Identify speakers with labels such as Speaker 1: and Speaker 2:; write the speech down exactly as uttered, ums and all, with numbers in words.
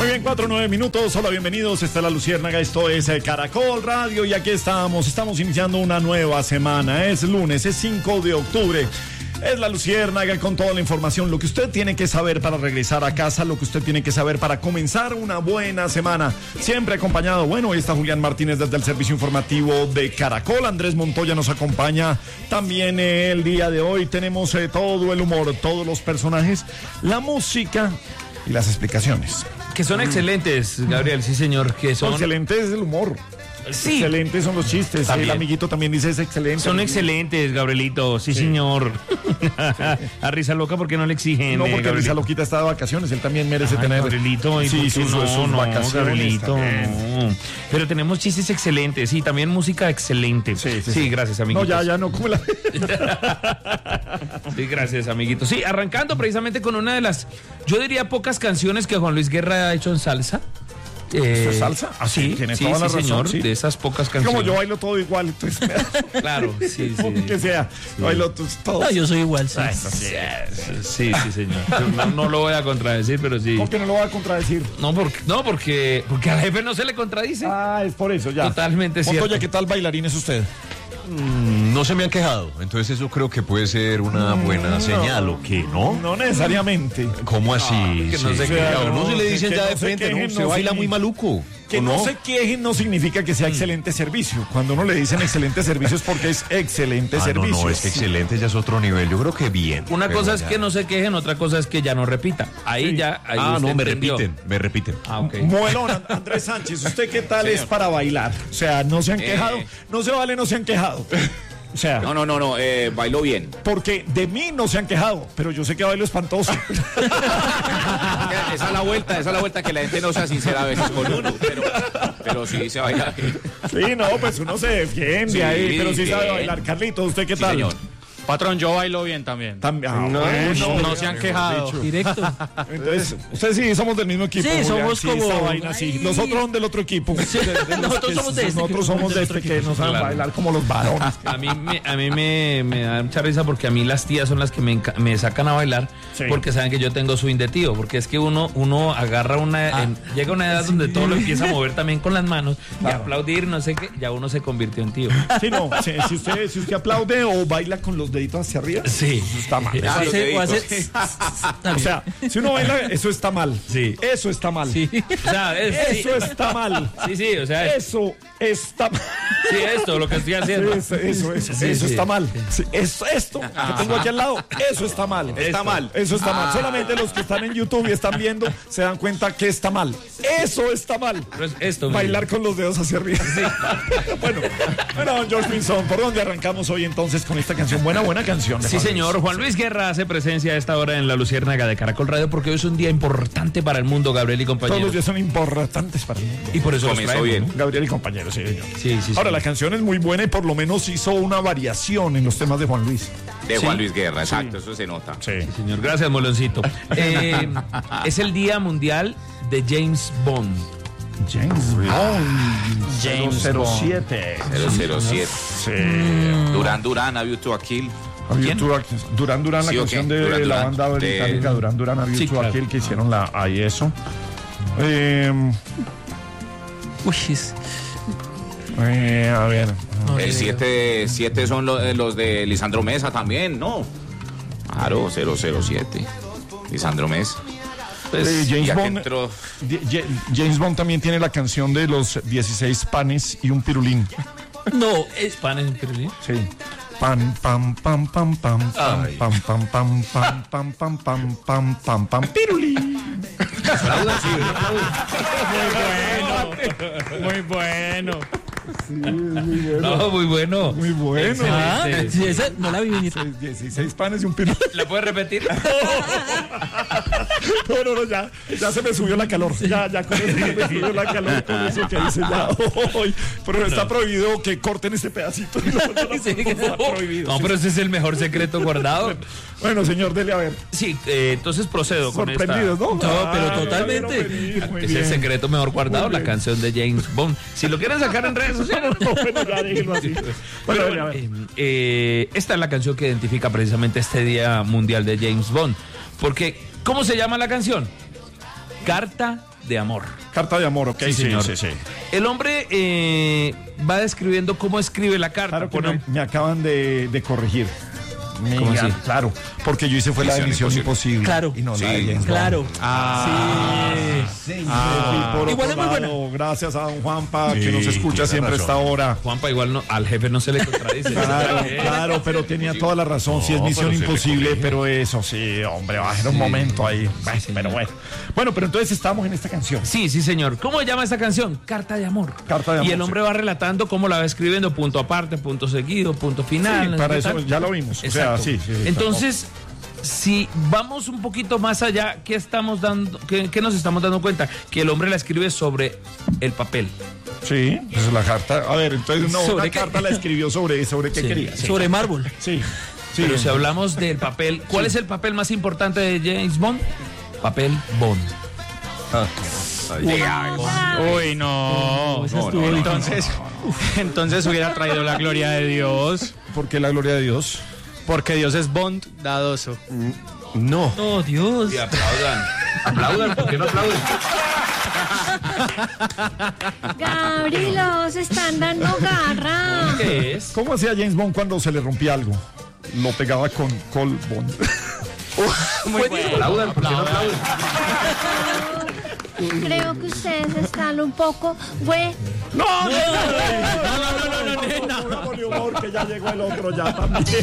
Speaker 1: Muy bien, cuatro, nueve minutos. Hola, bienvenidos. Esta es La Luciérnaga, esto es Caracol Radio y aquí estamos. Estamos iniciando una nueva semana. Es lunes, es cinco de octubre. Es La Luciérnaga con toda la información, lo que usted tiene que saber para regresar a casa, lo que usted tiene que saber para comenzar una buena semana. Siempre acompañado, bueno, hoy está Julián Martínez desde el servicio informativo de Caracol. Andrés Montoya nos acompaña también eh, el día de hoy. Tenemos eh, todo el humor, todos los personajes, la música y las explicaciones.
Speaker 2: Que son excelentes, Gabriel, sí señor, que son...
Speaker 1: Excelente es el humor.
Speaker 2: Sí.
Speaker 1: Excelentes son los chistes. También. El amiguito también dice es excelente.
Speaker 2: Son excelentes, Gabrielito, sí, sí. señor. Sí. A Risa Loca, ¿por qué no le exigen?
Speaker 1: No, porque
Speaker 2: Gabrielito.
Speaker 1: Risa Loquita está de vacaciones, él también merece
Speaker 2: Ay,
Speaker 1: tener...
Speaker 2: Gabrielito, ¿y
Speaker 1: sí, sus,
Speaker 2: no,
Speaker 1: sus
Speaker 2: no,
Speaker 1: vacaciones.
Speaker 2: Gabrielito, no. Pero tenemos chistes excelentes, sí, también música excelente.
Speaker 1: Sí, sí,
Speaker 2: sí,
Speaker 1: sí.
Speaker 2: Gracias, amiguitos.
Speaker 1: No, ya, ya no, ¿cómo la...
Speaker 2: Sí, gracias, amiguito. Sí, arrancando precisamente con una de las, yo diría, pocas canciones que Juan Luis Guerra ha hecho en salsa.
Speaker 1: Eh, ¿Es salsa?
Speaker 2: Ah, sí,
Speaker 1: tiene
Speaker 2: sí,
Speaker 1: toda
Speaker 2: sí,
Speaker 1: la razón,
Speaker 2: señor,
Speaker 1: sí.
Speaker 2: De esas pocas canciones.
Speaker 1: Como yo bailo todo igual, entonces...
Speaker 2: Claro, sí, sí.
Speaker 1: Que sea, sí. Bailo todo.
Speaker 3: No, yo soy igual, sí.
Speaker 2: Ay, sí, sí, sí, señor. No, no lo voy a contradecir, pero sí.
Speaker 1: ¿Por qué no lo voy a contradecir?
Speaker 2: No, porque, no, porque, porque al jefe no se le contradice.
Speaker 1: Ah, es por eso, ya.
Speaker 2: Totalmente cierto.
Speaker 1: Montoya, ¿qué tal bailarín es usted?
Speaker 4: Mm, no se me han quejado, entonces eso creo que puede ser una buena
Speaker 1: no,
Speaker 4: señal, ¿o qué? ¿No?
Speaker 1: No necesariamente.
Speaker 4: ¿Cómo así?
Speaker 2: Ah, que no
Speaker 4: sí.
Speaker 2: se queja,
Speaker 4: A uno
Speaker 1: no,
Speaker 4: se le dicen
Speaker 1: que
Speaker 4: ya
Speaker 1: no
Speaker 4: de
Speaker 1: se
Speaker 4: frente,
Speaker 1: quejen,
Speaker 4: ¿no? Se
Speaker 1: no
Speaker 4: baila
Speaker 1: significa-
Speaker 4: muy maluco.
Speaker 1: Que
Speaker 4: ¿o
Speaker 1: no?
Speaker 4: no
Speaker 1: se quejen no significa que sea excelente servicio. Cuando uno le dicen excelente servicio es porque es excelente
Speaker 4: Ah, no,
Speaker 1: servicio.
Speaker 4: no, es que excelente ya es otro nivel. Yo creo que bien.
Speaker 2: Una
Speaker 4: pero
Speaker 2: cosa es
Speaker 4: ya.
Speaker 2: que no se quejen, otra cosa es que ya no repita. Ahí
Speaker 1: Sí.
Speaker 2: ya. Ahí
Speaker 4: Ah,
Speaker 2: usted
Speaker 4: no, me
Speaker 2: entendió.
Speaker 4: repiten, me repiten.
Speaker 2: Ah, ok.
Speaker 1: Moelón, And- Andrés Sánchez, ¿usted qué tal es para bailar? O sea, no se han quejado, no se vale, no se han quejado. O sea,
Speaker 5: No, no, no, no, eh, bailó bien.
Speaker 1: porque de mí no se han quejado, pero yo sé que bailo espantoso.
Speaker 5: Esa es la vuelta, esa es la vuelta que la gente no sea sincera a veces con uno, pero, pero sí se baila bien.
Speaker 1: Sí, no, pues uno se defiende
Speaker 5: Sí,
Speaker 1: ahí, pero sí sabe
Speaker 5: bien.
Speaker 1: bailar. Carlitos, ¿usted qué
Speaker 5: Sí,
Speaker 1: tal?
Speaker 5: señor.
Speaker 6: Patrón, yo bailo bien también.
Speaker 1: También. Ah,
Speaker 6: No,
Speaker 1: bueno,
Speaker 6: no se han quejado.
Speaker 3: Directo.
Speaker 1: Entonces, ustedes sí somos del mismo equipo.
Speaker 3: Sí,
Speaker 1: Julián,
Speaker 3: somos
Speaker 1: sí,
Speaker 3: como-
Speaker 1: esa vaina, sí. Los otros son del otro equipo. De- de los
Speaker 3: Nosotros
Speaker 1: que-
Speaker 3: somos de este,
Speaker 1: Nosotros
Speaker 3: que
Speaker 1: somos
Speaker 3: somos
Speaker 1: de
Speaker 3: del
Speaker 1: este
Speaker 3: otro
Speaker 1: que no saben
Speaker 2: Claro.
Speaker 1: bailar como los varones.
Speaker 2: A mí, me, a mí me, me da mucha risa porque a mí las tías son las que me, enca- me sacan a bailar
Speaker 1: Sí.
Speaker 2: porque saben que yo tengo swing de tío. Porque es que uno, uno agarra una. en- llega a una edad donde todo lo empieza a mover también con las manos y
Speaker 1: Claro.
Speaker 2: aplaudir, no sé qué, ya uno se convirtió en tío.
Speaker 1: Sí, no, si, si usted, si usted aplaude o baila con los deditos hacia arriba,
Speaker 2: Sí.
Speaker 1: eso está mal.
Speaker 5: Ah,
Speaker 3: O
Speaker 5: los
Speaker 3: hace- o
Speaker 5: deditos.
Speaker 3: hace-
Speaker 1: O
Speaker 3: también.
Speaker 1: sea, si uno baila, eso está mal.
Speaker 2: Sí.
Speaker 1: Eso está mal.
Speaker 2: Sí. O sea, es, sí,
Speaker 1: Eso está mal.
Speaker 2: sí, sí, o sea, es-
Speaker 1: Eso está mal.
Speaker 2: sí, esto, lo que estoy haciendo.
Speaker 1: Eso, eso, eso,
Speaker 2: Sí,
Speaker 1: eso
Speaker 2: sí.
Speaker 1: está mal. Sí, eso- esto que tengo aquí al lado, eso está mal.
Speaker 5: Está
Speaker 1: Esto,
Speaker 5: mal.
Speaker 1: Eso está mal. Solamente los que están en YouTube y están viendo se dan cuenta que está mal. Eso está mal.
Speaker 2: Pero es esto, mire.
Speaker 1: Bailar con los dedos hacia arriba. bueno, bueno, don George Pinzón, ¿por dónde arrancamos hoy entonces con esta canción? Buena, buena canción. de
Speaker 2: Sí,
Speaker 1: Juan
Speaker 2: señor.
Speaker 1: Luis.
Speaker 2: Juan Luis Guerra hace presencia a esta hora en La Luciérnaga de Caracol Radio porque hoy es un día importante para el mundo, Gabriel y
Speaker 1: Todos los
Speaker 2: compañeros.
Speaker 1: días son importantes para el mundo.
Speaker 2: Y por eso los
Speaker 5: Comenzó
Speaker 2: traemos,
Speaker 5: bien.
Speaker 2: ¿no?
Speaker 1: Gabriel y compañeros, sí, señor.
Speaker 2: Sí, sí,
Speaker 1: Ahora,
Speaker 2: sí.
Speaker 1: la canción es muy buena y por lo menos hizo una variación en los temas de Juan Luis.
Speaker 5: De
Speaker 2: Sí.
Speaker 5: Juan Luis Guerra, exacto, eso se nota.
Speaker 1: Sí.
Speaker 2: Señor, gracias, Moloncito. Eh, es el Día Mundial de James Bond.
Speaker 1: James Bond.
Speaker 3: James
Speaker 1: cero cero siete.
Speaker 5: cero cero siete.
Speaker 1: Sí.
Speaker 5: Durán Durán, A View to a Kill.
Speaker 1: Había Durán Durán, Durán, la
Speaker 5: Sí, ¿o
Speaker 1: canción
Speaker 5: qué?
Speaker 1: de
Speaker 5: Durán,
Speaker 1: la
Speaker 5: Durán,
Speaker 1: banda
Speaker 5: de-
Speaker 1: británica Durán Durán, Había
Speaker 2: Sí, claro.
Speaker 1: aquel que hicieron la ahí eso. Eh,
Speaker 3: Uy, es-
Speaker 1: eh, a ver.
Speaker 3: no,
Speaker 5: El
Speaker 3: eh,
Speaker 5: siete, siete son lo- eh, los de Lisandro Mesa también, ¿no? Claro, cero cero siete. Lisandro Mesa.
Speaker 2: Pues,
Speaker 1: Eh,
Speaker 5: Y
Speaker 1: James
Speaker 5: aquí
Speaker 1: Bond,
Speaker 5: entró-
Speaker 1: Di- Ye- James Bond también tiene la canción de los dieciséis panes y un pirulín.
Speaker 3: No, es
Speaker 2: pan en Berlín.
Speaker 1: Sí. Pam, pam, pam, pam, pam, pam,
Speaker 4: Ay.
Speaker 1: pam, pam, pam, pam, pam, pam, pam, pam, pam, pam, pirulín.
Speaker 6: Muy bueno.
Speaker 2: No, muy bueno.
Speaker 1: Muy bueno.
Speaker 3: Ah,
Speaker 2: Excelente.
Speaker 3: sí, esa no la vi venir.
Speaker 1: dieciséis panes y un pirulín.
Speaker 2: ¿La puedes repetir?
Speaker 1: No, no, no, ya, ya se me subió la calor. Ya, ya con eso se me subió la calor con eso que dice ya. Hoy, pero está prohibido que corten este pedacito. No, no, no,
Speaker 3: Sí, que-
Speaker 1: está prohibido.
Speaker 2: No, pero ese es el mejor secreto guardado.
Speaker 1: Bueno, señor, dele a ver.
Speaker 2: Sí, eh, entonces procedo con esta.
Speaker 1: Sorprendidos, ¿no?
Speaker 3: No, pero
Speaker 1: Ah,
Speaker 3: totalmente.
Speaker 1: ya vieron venir, muy
Speaker 2: Es el
Speaker 1: bien.
Speaker 2: secreto mejor guardado,
Speaker 1: Muy
Speaker 2: la
Speaker 1: bien.
Speaker 2: canción de James Bond. Si lo quieren sacar en redes sociales.
Speaker 1: No, bueno, ya déjenlo así. Bueno,
Speaker 2: Pero,
Speaker 1: dele a ver.
Speaker 2: eh, eh, esta es la canción que identifica precisamente este Día Mundial de James Bond. Porque, ¿cómo se llama la canción? Carta de amor.
Speaker 1: Carta de amor, ok,
Speaker 2: Sí,
Speaker 1: sí,
Speaker 2: señor.
Speaker 1: sí, sí.
Speaker 2: El hombre eh, va describiendo cómo escribe la carta.
Speaker 1: Claro que
Speaker 2: Pone-
Speaker 1: me, me acaban de, de corregir. Me-
Speaker 2: ¿Cómo así?
Speaker 1: Claro, porque yo hice fue la de
Speaker 4: Misión
Speaker 1: Misión Imposible.
Speaker 3: Claro.
Speaker 1: Y no
Speaker 5: Sí,
Speaker 1: la de James Bond.
Speaker 3: Claro.
Speaker 1: Sí, y por
Speaker 3: Igual
Speaker 1: otro
Speaker 3: es muy
Speaker 1: lado, gracias a don Juanpa,
Speaker 4: Sí,
Speaker 1: que nos escucha
Speaker 4: tiene
Speaker 1: siempre a esta
Speaker 4: razón.
Speaker 1: hora.
Speaker 2: Juanpa, igual no, al jefe no se le contradice.
Speaker 1: Claro,
Speaker 2: Eh,
Speaker 1: claro, pero tenía toda la razón. Sí, es
Speaker 4: No,
Speaker 1: Misión
Speaker 4: pero se le
Speaker 1: Imposible,
Speaker 4: corrige.
Speaker 1: pero eso sí, hombre, va a ser un momento ahí. Bueno, pero bueno. Bueno, pero entonces estamos en esta canción.
Speaker 2: Sí, sí, señor. ¿Cómo se llama esta canción? Carta de amor.
Speaker 1: Carta de amor,
Speaker 2: Y el hombre va relatando cómo la va escribiendo, punto aparte, punto seguido, punto final.
Speaker 1: Sí,
Speaker 2: no sé
Speaker 1: para
Speaker 2: qué
Speaker 1: eso
Speaker 2: tal.
Speaker 1: ya lo vimos. O sea,
Speaker 2: Exacto.
Speaker 1: sí, sí, sí,
Speaker 2: Entonces, si vamos un poquito más allá, ¿qué estamos dando, qué, qué nos estamos dando cuenta? Que el hombre la escribe sobre el papel.
Speaker 1: Sí, esa es la carta. A ver, entonces no,
Speaker 3: ¿Sobre
Speaker 1: una
Speaker 3: qué?
Speaker 1: carta la escribió sobre, sobre qué
Speaker 2: Sí.
Speaker 1: quería. Sí,
Speaker 3: Sobre mármol.
Speaker 1: sí. sí.
Speaker 2: Pero si hablamos del papel, ¿cuál es el papel más importante de James Bond? Papel Bond.
Speaker 4: Ah, ahí.
Speaker 6: Uy, no.
Speaker 3: Esa estuvo difícil.
Speaker 6: Entonces, entonces hubiera traído la gloria de Dios.
Speaker 1: ¿Por qué la gloria de Dios?
Speaker 6: Porque Dios es bondadoso.
Speaker 4: No.
Speaker 3: Oh, Dios.
Speaker 2: Y aplaudan. Aplaudan, ¿por qué no aplauden?
Speaker 7: Gabriel, se están dando garra.
Speaker 2: ¿Qué es?
Speaker 1: ¿Cómo hacía James Bond cuando se le rompía algo? Lo pegaba con Col Bond.
Speaker 6: Muy bueno.
Speaker 2: Aplaudan, ¿por qué no aplauden?
Speaker 7: Creo que ustedes están un poco, güey.
Speaker 1: ¡No! ¡No, no, no, no, no, no! Pongámosle humor, que ya llegó el otro ya también.